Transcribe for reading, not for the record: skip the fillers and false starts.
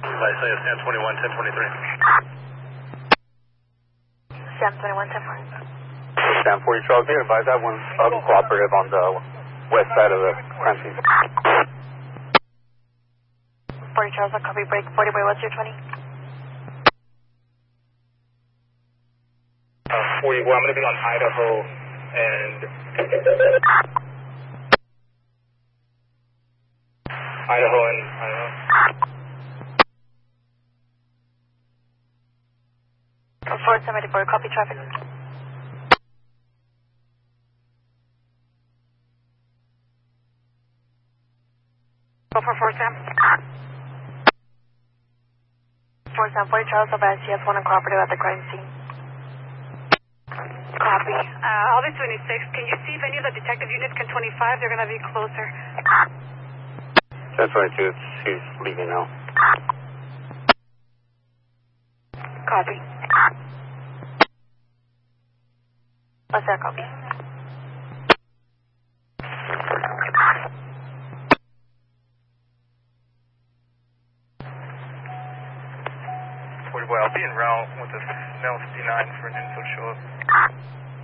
I say it's 1021, 1023. Sam 21, 10 Sam 40 Charles, here, advise that one cooperative on the west side of the crime scene. 40 Charles, I'll copy break. 40 boy, what's your 20? 40, well, I'm going to be on Idaho and... Idaho and, I don't know. 474, copy traffic. Go for 4 Sam. 4 Sam, 40 Charles, over SCS 1 and cooperative at the crime scene. Copy. All this 26, can you see if any of the detective units can 25? They're going to be closer. 1022, he's leaving now. Copy. What's that copy? Boy, I'll be en route with the Snell 59 for an info show up.